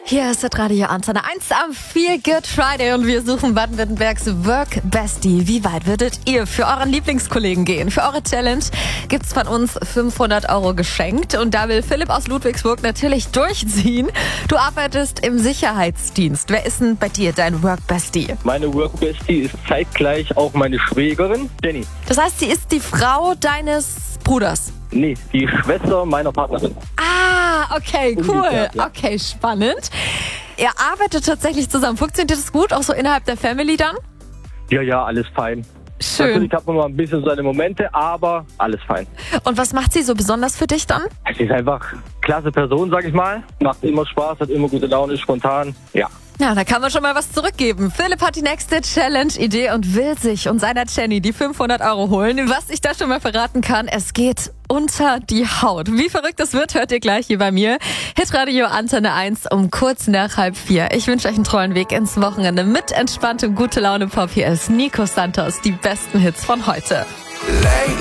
Hier ist das Radio Antenne 1 am Feel Good Friday und wir suchen Baden-Württembergs Work Bestie. Wie weit würdet ihr für euren Lieblingskollegen gehen? Für eure Challenge gibt's von uns 500 € geschenkt und da will Philipp aus Ludwigsburg natürlich durchziehen. Du arbeitest im Sicherheitsdienst. Wer ist denn bei dir dein Work Bestie? Meine Work Bestie ist zeitgleich auch meine Schwägerin, Jenny. Das heißt, sie ist die Frau deines Bruders? Nee, die Schwester meiner Partnerin. Ah, okay, cool. Umgekehrt, ja. Okay, spannend. Ihr arbeitet tatsächlich zusammen. Funktioniert das gut, auch so innerhalb der Family dann? Ja, alles fein. Schön. Natürlich hat man mal ein bisschen seine Momente, aber alles fein. Und was macht sie so besonders für dich dann? Sie ist einfach klasse Person, sag ich mal. Macht immer Spaß, hat immer gute Laune, ist spontan. Ja. Ja, da kann man schon mal was zurückgeben. Philipp hat die nächste Challenge-Idee und will sich und seiner Jenny die 500 € holen. Was ich da schon mal verraten kann, es geht unter die Haut. Wie verrückt das wird, hört ihr gleich hier bei mir. Hitradio Antenne 1 um kurz nach 3:30. Ich wünsche euch einen tollen Weg ins Wochenende mit entspanntem Gute Laune Pop. Hier ist Nico Santos, die besten Hits von heute. Lately